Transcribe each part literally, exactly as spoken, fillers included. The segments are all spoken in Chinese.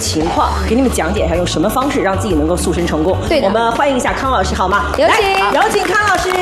情况，给你们讲解一下用什么方式让自己能够塑身成功。 对的， 我们欢迎一下康老师好吗？ 有请， 有请康老师。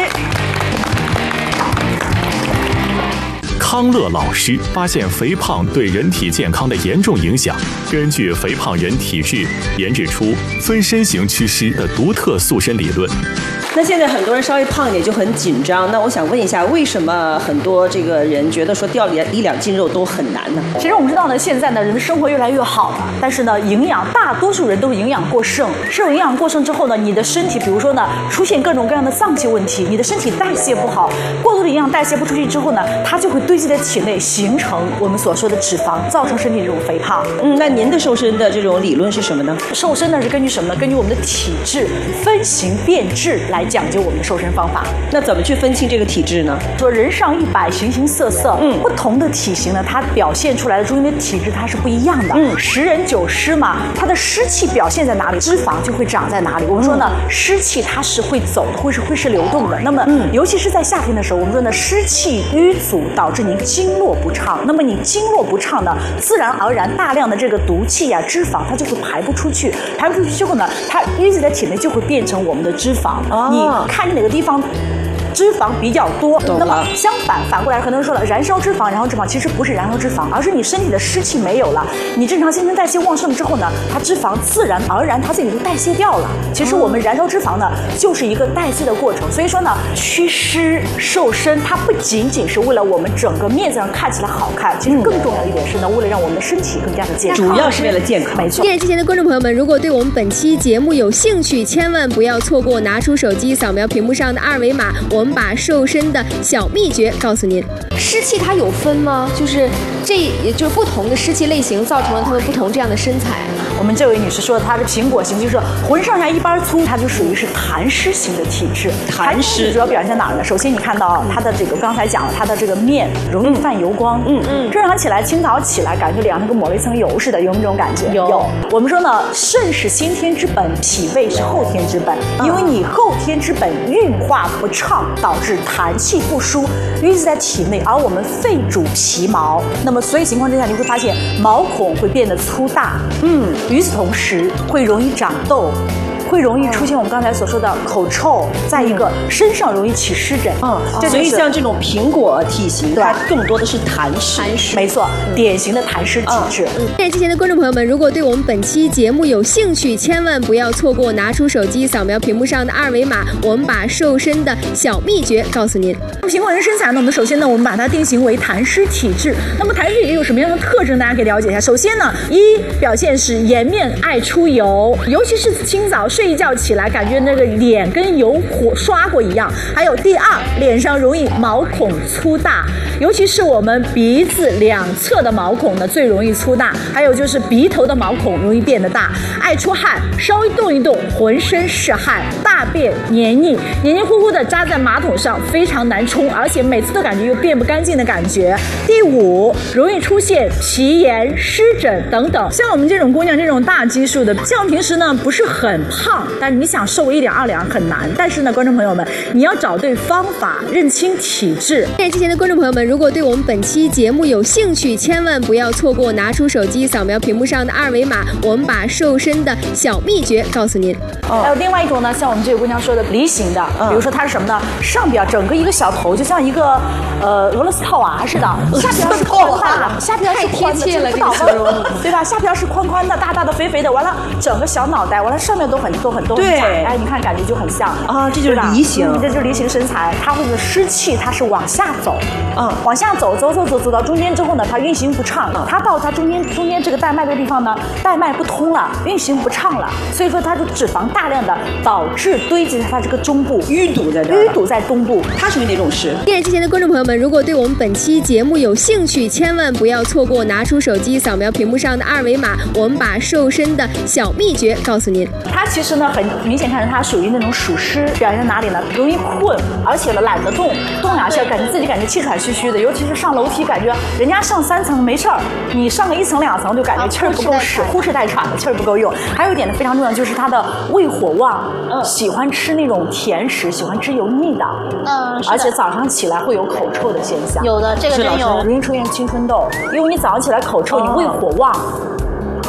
康乐老师发现肥胖对人体健康的严重影响，根据肥胖人体质研制出分身型祛湿的独特塑身理论。 那现在很多人稍微胖一点就很紧张，那我想问一下，为什么很多这个人觉得说掉一两斤肉都很难呢？ 其实我们知道呢，现在呢人的生活越来越好了，但是呢营养大多数人都是营养过剩，摄入营养过剩之后呢，你的身体比如说呢出现各种各样的脏器问题，你的身体代谢不好，过多的营养代谢不出去之后呢，它就会堆积在体内，形成我们所说的脂肪，造成身体这种肥胖。 嗯，那您的瘦身的这种理论是什么呢？ 瘦身呢是根据什么呢？根据我们的体质分型变质来讲究我们的瘦身方法。 那怎么去分清这个体质呢？ 说人上一百，形形色色， 嗯， 不同的体型呢，它表现出来的中间的体质它是不一样的。 嗯， 十人九湿嘛，它的湿气表现在哪里，脂肪就会长在哪里。我们说呢，嗯、湿气它是会走的，会是会是流动的。那么，嗯，尤其是在夏天的时候，我们说呢，湿气淤阻导致您经络不畅。那么你经络不畅呢，自然而然大量的这个毒气呀、啊、脂肪它就会排不出去，排不出去之后呢，它淤积在体内就会变成我们的脂肪。哦、你看哪个地方脂肪比较多，那么相反反过来，很多人说了，燃烧脂肪，燃烧脂肪其实不是燃烧脂肪，而是你身体的湿气没有了，你正常新陈代谢旺盛之后呢，它脂肪自然而然它自己就代谢掉了。其实我们燃烧脂肪呢，就是一个代谢的过程。所以说呢，祛湿瘦身，它不仅仅是为了我们整个面子上看起来好看，其实更重要一点是呢，为了让我们的身体更加的健康， 主要是为了健康。 没错。 电视机前的观众朋友们，如果对我们本期节目有兴趣，千万不要错过，拿出手机扫描屏幕上的二维码，我们把瘦身的小秘诀告诉您。 湿气它有分吗？就是这也就是不同的湿气类型造成了他们不同这样的身材。 我们这位女士说她的苹果型就是浑上下一般粗，她就属于是痰湿型的体质。 痰湿主要表现在哪儿呢？首先你看到她的这个刚才讲了，她的这个面容易泛油光，嗯嗯，正常起来清早起来感觉脸上跟抹了一层油似的，有没有这种感觉？ 有。 有。我们说呢，肾是先天之本，脾胃是后天之本，因为你后天之本运化不畅，导致痰气不输，淤积在体内，而我们肺主皮毛，那么所以情况之下，你会发现毛孔会变得粗大，嗯，与此同时会容易长痘。会容易出现我们刚才所说的口臭，再一个身上容易起湿疹，嗯， 所以像这种苹果体型，它更多的是痰湿， 痰湿，没错，典型的痰湿体质。 电视机前的观众朋友们，如果对我们本期节目有兴趣，千万不要错过，拿出手机扫描屏幕上的二维码，我们把瘦身的小秘诀告诉您。 苹果人身材呢，我们首先呢，我们把它定型为痰湿体质。那么痰湿体质有什么样的特征？大家可以了解一下。首先呢，一表现是颜面爱出油，尤其是清早睡一觉起来，感觉那个脸跟油火刷过一样。还有第二，脸上容易毛孔粗大，尤其是我们鼻子两侧的毛孔呢最容易粗大，还有就是鼻头的毛孔容易变得大，爱出汗，稍微动一动浑身是汗，大便黏腻，黏黏糊糊的扎在马桶上，非常难冲，而且每次都感觉又变不干净的感觉。第五，容易出现皮炎、湿疹等等。像我们这种姑娘，这种大基数的，像平时呢不是很胖，但是你想瘦一两二两很难。但是呢，观众朋友们，你要找对方法，认清体质。 电视机前的观众朋友们，如果对我们本期节目有兴趣，千万不要错过，拿出手机扫描屏幕上的二维码，我们把瘦身的小秘诀告诉您。 还有另外一种呢，像我们这个姑娘说的梨形的，比如说它是什么呢？上边整个一个小头，就像一个呃俄罗斯套娃似的，下边是宽大，下边是宽的，这个形容对吧？下边是宽宽的、大大的、肥肥的，完了整个小脑袋，完了上面都很都很都很窄，哎，你看感觉就很像啊，这就是梨形， 这就是梨形身材。它会的湿气它是往下走，嗯，往下走走走走走到中间之后呢，它运行不畅，它到它中间中间这个带脉这个地方呢，带脉不通了，运行不畅了，所以说它的脂肪大量的导致堆积在它这个中部， 淤堵在这， 淤堵在东部， 它属于哪种湿？ 电视机前的观众朋友们，如果对我们本期节目有兴趣，千万不要错过，拿出手机扫描屏幕上的二维码，我们把瘦身的小秘诀告诉您。 它其实呢，很明显看着它属于那种属湿，表现在哪里呢？容易困，而且呢懒得动，动两下感觉自己感觉气喘吁吁的，尤其是上楼梯，感觉人家上三层没事儿，你上个一层两层就感觉气儿不够使，呼哧带喘的，气儿不够用。还有一点呢非常重要，就是它的胃火旺，嗯，喜欢吃那种甜食，喜欢吃油腻的， 嗯， 而且早上起来会有口臭的现象。 有的，这个真有， 容易出现青春痘，因为你早上起来口臭，你胃火旺。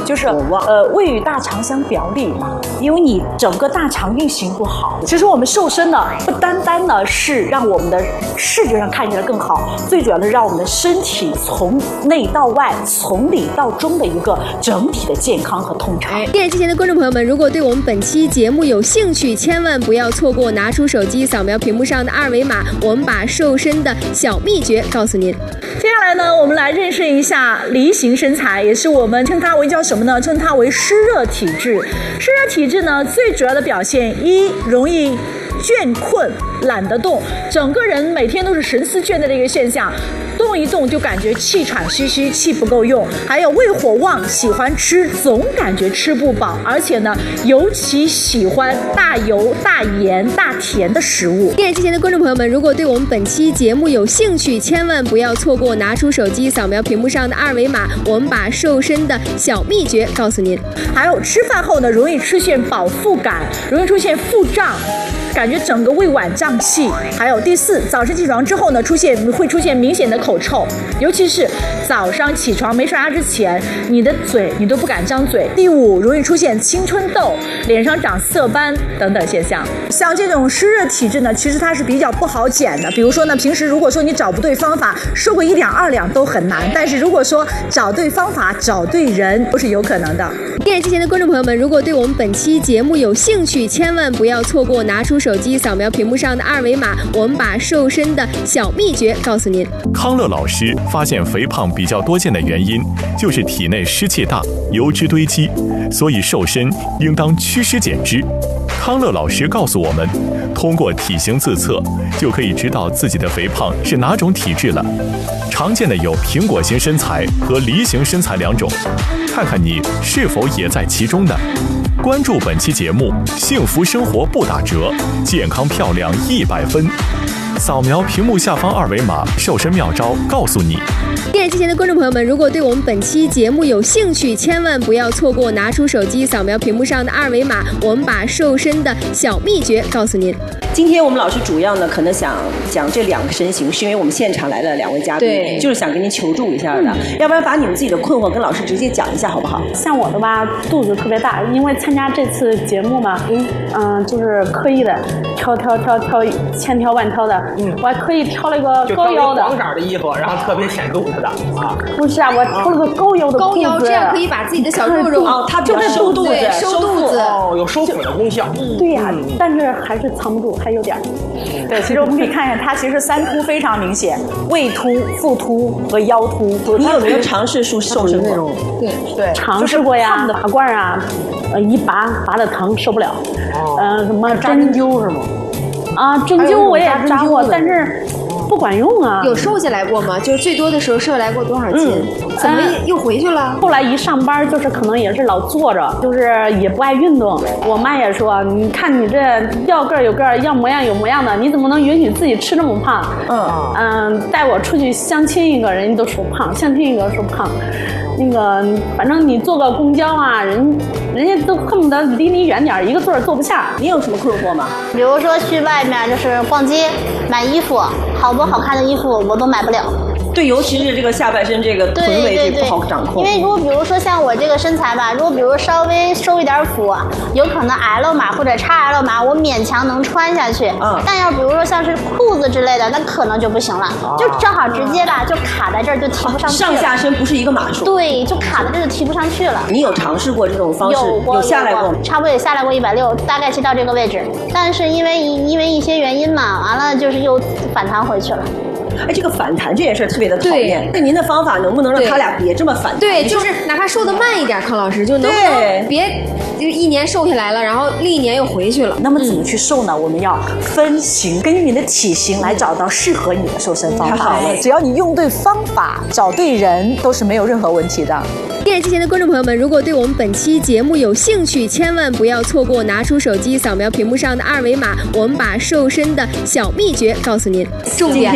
就是呃胃与大肠相表里嘛，因为你整个大肠运行不好，其实我们瘦身呢，不单单呢是让我们的视觉上看起来更好，最主要的让我们的身体从内到外、从里到中的一个整体的健康和通畅。 电视机前的观众朋友们，如果对我们本期节目有兴趣，千万不要错过，拿出手机扫描屏幕上的二维码，我们把瘦身的小秘诀告诉您。 接下来呢，我们来认识一下梨形身材，也是我们称它为叫什么呢？称它为湿热体质。湿热体质呢，最主要的表现一，容易倦困，懒得动，整个人每天都是神思倦怠的一个现象，动一动就感觉气喘吁吁，气不够用。还有胃火旺，喜欢吃，总感觉吃不饱，而且呢，尤其喜欢大油、大盐、大甜的食物。 电视机前的观众朋友们，如果对我们本期节目有兴趣，千万不要错过，拿出手机扫描屏幕上的二维码，我们把瘦身的小秘诀告诉您。 还有吃饭后呢，容易出现饱腹感，容易出现腹胀，感觉整个胃脘胀气。还有第四，早晨起床之后呢，出现会出现明显的口臭，尤其是早上起床没刷牙之前，你的嘴你都不敢张嘴。第五，容易出现青春痘，脸上长色斑等等现象。像这种湿热体质呢，其实它是比较不好减的。比如说呢，平时如果说你找不对方法，瘦个一两二两都很难，但是如果说找对方法、找对人，都是有可能的。 电视机前的观众朋友们，如果对我们本期节目有兴趣，千万不要错过，拿出手机扫描屏幕上的二维码，我们把瘦身的小秘诀告诉您。 康乐老师发现肥胖比较多见的原因就是体内湿气大，油脂堆积，所以瘦身应当祛湿减脂。康乐老师告诉我们，通过体型自测就可以知道自己的肥胖是哪种体质了。常见的有苹果型身材和梨形身材两种，看看你是否也在其中呢？关注本期节目，幸福生活不打折，健康漂亮一百分。扫描屏幕下方二维码，瘦身妙招告诉你。 电视机前的观众朋友们，如果对我们本期节目有兴趣，千万不要错过，拿出手机扫描屏幕上的二维码，我们把瘦身的小秘诀告诉您。 今天我们老师主要呢，可能想讲这两个身形，是因为我们现场来了两位嘉宾，就是想跟您求助一下的。嗯、要不然把你们自己的困惑跟老师直接讲一下，好不好？ 像我的吧，肚子特别大，因为参加这次节目嘛，嗯嗯、呃，就是刻意的挑挑挑挑，千挑万挑的，嗯，我还刻意挑了一个高腰的， 黄色的衣服，然后特别显肚子的啊。 不是啊，我挑了个高腰的高腰，这样可以把自己的小肉肉哦，它比较收肚子， 收肚子哦，有收腹的功效。 嗯，对呀、啊嗯，但是还是藏不住，还有点。 对，其实我们可以看一下，它其实三凸非常明显，胃凸、腹凸和腰凸。 你有没有尝试瘦瘦身那种？ 对对，尝试过呀，拔罐啊，呃，一拔拔的疼，受不了。哦，呃，什么针灸是吗？ 啊，针灸我也扎过，但是不管用啊。 有瘦下来过吗？就是最多的时候瘦下来过多少斤？嗯、怎么又回去了？ 后来一上班就是可能也是老坐着，就是也不爱运动。我妈也说，你看你这要个儿有个儿，要模样有模样的，你怎么能允许自己吃这么胖？嗯嗯，带我出去相亲一个人家都说胖，相亲一个说胖。那个，反正你坐个公交啊，人人家都恨不得离你远点，一个座儿坐不下。 你有什么困惑吗？ 比如说去外面就是逛街买衣服，好多好看的衣服我都买不了。 对，尤其是这个下半身这个臀围这不好掌控。 因为如果比如说像我这个身材吧，如果比如稍微收一点腹，有可能 L 码或者 X L 码，我勉强能穿下去。嗯。但要比如说像是裤子之类的，那可能就不行了，啊、就正好直接吧，就卡在这儿就提不上去了。 上下身不是一个码数。 对，就卡在这儿就提不上去了。 你有尝试过这种方式？ 有过， 有下来过， 差不多也下来过一百六，大概是到这个位置，但是因为因为一些原因嘛，完了就是又反弹回去了。 哎，这个反弹这件事特别的讨厌。那您的方法能不能让他俩别这么反弹？ 对，就是哪怕瘦得慢一点，康老师就能不能别就一年瘦下来了，然后另一年又回去了。 那么怎么去瘦呢？嗯、我们要分型，根据你的体型来找到适合你的瘦身方法。太好了，只要你用对方法，找对人，都是没有任何问题的。 电视机前的观众朋友们，如果对我们本期节目有兴趣，千万不要错过，拿出手机扫描屏幕上的二维码，我们把瘦身的小秘诀告诉您。 重点来了，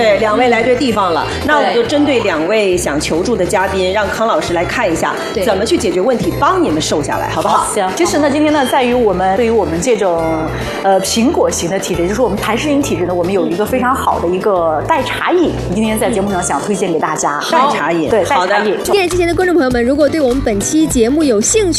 对，两位来对地方了。那我们就针对两位想求助的嘉宾，让康老师来看一下怎么去解决问题，帮你们瘦下来，好不好？ 行。其实呢，今天呢，在于我们对于我们这种呃苹果型的体质，就是我们台式型体质呢，我们有一个非常好的一个代茶饮，今天在节目上想推荐给大家。 代茶饮， 对，代茶饮。 电视机前的观众朋友们，如果对我们本期节目有兴趣。